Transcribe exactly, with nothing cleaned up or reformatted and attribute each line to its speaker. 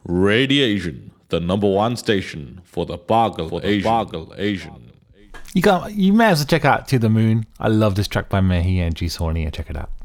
Speaker 1: Radiation, the number one station for the Boggle for the Asian. Boggle Asian.
Speaker 2: You got, you may as well check out To the Moon. I love this track by Mehi and G Sony. Check it out.